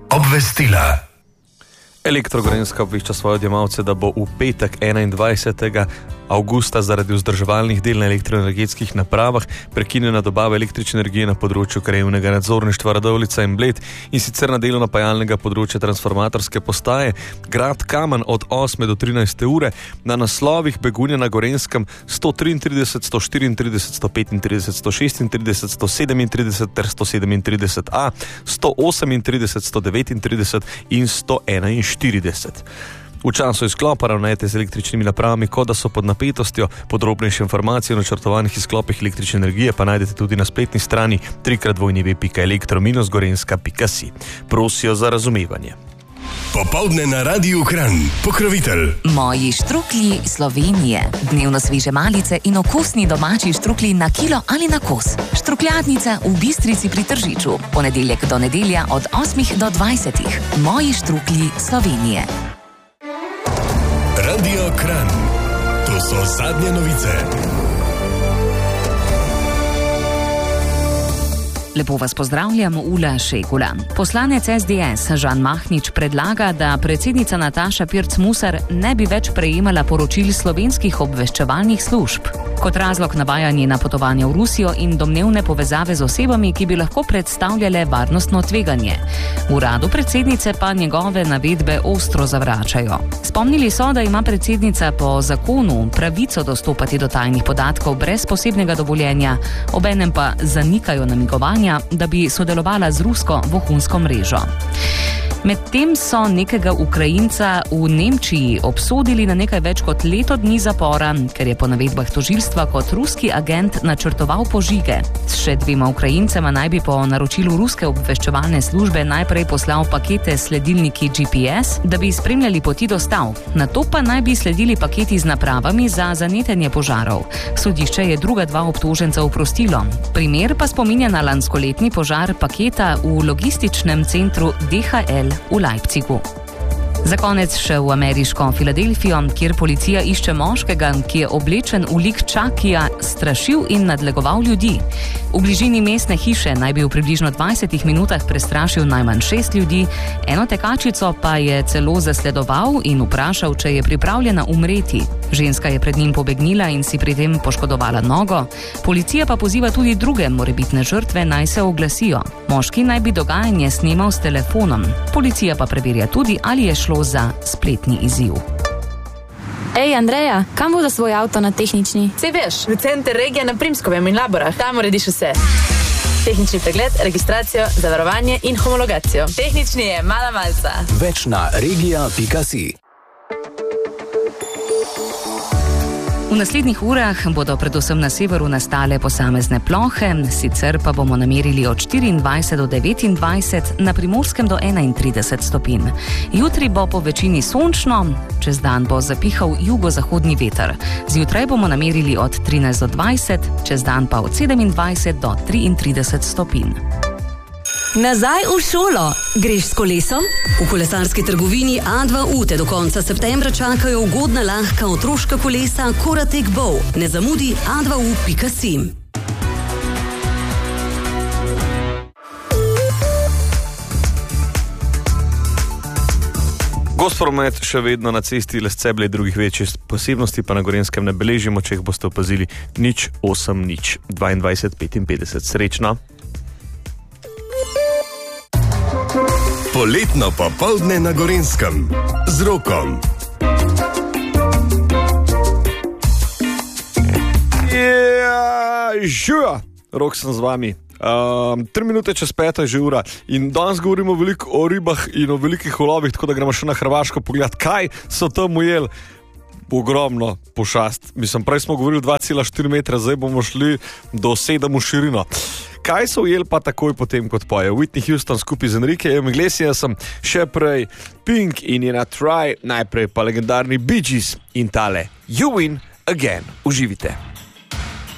Obvestila. Elektro Gorenjska obvešča svoje odjemalce, da bo v petek 21. avgusta zaradi vzdrževalnih del na elektroenergetskih napravah prekinjena dobava električne energije na področju krajevnega nadzorništva Radovljica in Bled, in sicer na delu napajalnega področja transformatorske postaje Grad Kamen od 8 do 13 ure, na naslovih Begunja na Gorenskem 133, 134, 135, 136, 137 ter 137a, 138, 139 in 141. V času izklopa ravnajte z električnimi napravami, kot da so pod napetostjo. Podrobnejše informacije o načrtovanih izklopih električne energije pa najdete tudi na spletni strani www.elektro-gorenska.si. Prosijo za razumevanje. Popoldne na Radiu Kranj. Pokrovitelj Moji štruklji Slovenije. Dnevno sveže malice in okusni domači štruklji na kilo ali na kos. Štrukljadnica v Bistrici pri Tržiču. Ponedeljek do nedelja od 8 do 20. Moji štruklji Slovenije. Radio Kranj. To so zadnje novice. Lepo vas pozdravljam, Ula Šekula. Poslanec SDS Žan Mahnič predlaga, da predsednica Nataša Pirc Musar ne bi več prejemala poročil slovenskih obveščevalnih služb. Kot razlog navaja njena potovanja v Rusijo in domnevne povezave z osebami, ki bi lahko predstavljale varnostno tveganje. V uradu predsednice pa njegove navedbe ostro zavračajo. Spomnili so, da ima predsednica po zakonu pravico dostopati do tajnih podatkov brez posebnega dovoljenja, obenem pa zanikajo namigovanja, da bi sodelovala z rusko vohunsko mrežo. Medtem so nekega Ukrajinca v Nemčiji obsodili na nekaj več kot leto dni zapora, ker je po navedbah tožilstva kot ruski agent načrtoval požige. S še dvema Ukrajincema naj bi po naročilu ruske obveščevalne službe najprej poslal pakete s sledilniki GPS, da bi spremljali poti dostav. Nato pa naj bi sledili paketi z napravami za zanetenje požarov. Sodišče je druga dva obtoženca oprostilo. Primer pa spominja na lanskoletni požar paketa v logističnem centru DHL v Leipzigu. Za konec še v ameriško Filadelfijo, kjer policija išče moškega, ki je oblečen v lik Čakija, strašil in nadlegoval ljudi. V bližini mestne hiše naj bi v približno 20 minutah prestrašil najmanj 6 ljudi, eno tekačico pa je celo zasledoval in vprašal, če je pripravljena umreti. Ženska je pred njim pobegnila in si pri tem poškodovala nogo. Policija pa poziva tudi druge morebitne žrtve, naj se oglasijo. Moški naj bi dogajanje snemal s telefonom. Policija pa preverja tudi, ali je šlo za spletni izziv. Ej, Andreja, kam bodo svoj avto na tehnični? Sej veš, v center regije na Primskovem in Laborah. Tam urediš vse. Tehnični pregled, registracijo, zavarovanje in homologacijo. Tehnični je mala malca. Več na regija.si. V naslednjih urah bodo predvsem na severu nastale posamezne plohe, sicer pa bomo namerili od 24 do 29, na Primorskem do 31 stopinj. Jutri bo po večini sončno, čez dan bo zapihal jugozahodni veter. Zjutraj bomo namerili od 13 do 20, čez dan pa od 27 do 33 stopinj. Nazaj v šolo. Greš s kolesom? V kolesarski trgovini A2U te do konca septembra čakajo ugodna lahka otroška kolesa Koratek Bow. Ne zamudi a2u.si. Gostopromet še vedno na cesti Lesceble in drugih večjih posebnosti pa na Gorenskem ne beležimo, če jih boste opazili 080 22 55. Srečno! Poletno popoldne na Gorenskem z Rokom. Živa! Rok sem z vami. 3 minute čez 5 je že ura in danes govorimo veliko o ribah in o velikih ulovih, tako da gremo še na Hrvaško pogledat, kaj so tam ujeli. Ogromno pošast. Mislim, prej smo govorili 2,4 metra, zdaj bomo šli do 7 v širino. Kaj so ujeli pa takoj potem, kot poje? Whitney Houston skupaj z Enriquejem Iglesiasom, še prej Pink in njena Try, najprej pa legendarni Bee Gees in tale You Win Again. Uživite.